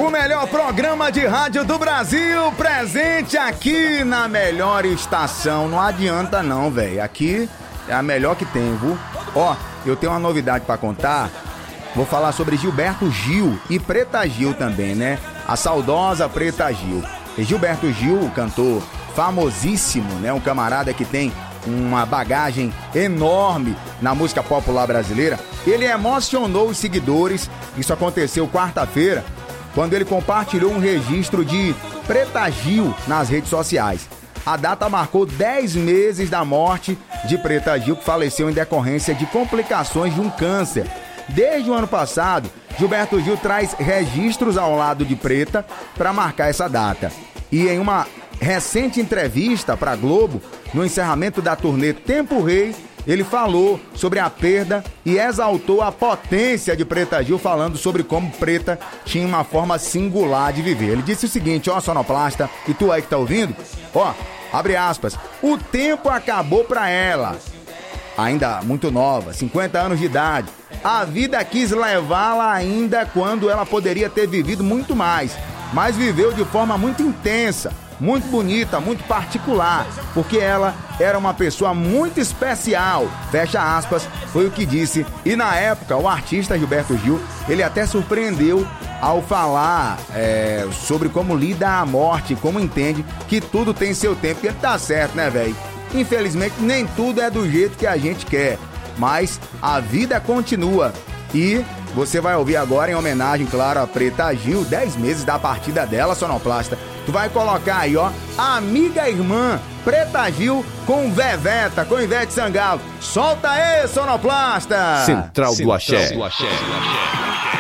O melhor programa de rádio do Brasil, presente aqui na melhor estação. Não adianta não, velho. Aqui é a melhor que tem, viu? Ó, eu tenho uma novidade pra contar. Vou falar sobre Gilberto Gil e Preta Gil também, né? A saudosa Preta Gil. E Gilberto Gil, o cantor famosíssimo, né? Um camarada que tem uma bagagem enorme na música popular brasileira. Ele emocionou os seguidores. Isso aconteceu quarta-feira, quando ele compartilhou um registro de Preta Gil nas redes sociais. A data marcou 10 meses da morte de Preta Gil, que faleceu em decorrência de complicações de um câncer. Desde o ano passado, Gilberto Gil traz registros ao lado de Preta para marcar essa data. E em uma recente entrevista para a Globo, no encerramento da turnê Tempo Rei, ele falou sobre a perda e exaltou a potência de Preta Gil, falando sobre como Preta tinha uma forma singular de viver. Ele disse o seguinte, ó, sonoplasta, e tu aí que tá ouvindo, ó, abre aspas, o tempo acabou pra ela, ainda muito nova, 50 anos de idade. A vida quis levá-la ainda quando ela poderia ter vivido muito mais, mas viveu de forma muito intensa, muito bonita, muito particular, porque ela era uma pessoa muito especial, fecha aspas, foi o que disse. E na época, o artista Gilberto Gil, ele até surpreendeu ao falar sobre como lida a morte, como entende que tudo tem seu tempo. E ele tá certo, né, velho? Infelizmente, nem tudo é do jeito que a gente quer, mas a vida continua. E você vai ouvir agora, em homenagem, claro, a Preta Gil, 10 meses da partida dela, sonoplasta. Tu vai colocar aí, ó, amiga irmã, Preta Gil com Veveta, com Ivete Sangalo. Solta aí, sonoplasta! Central do Axé.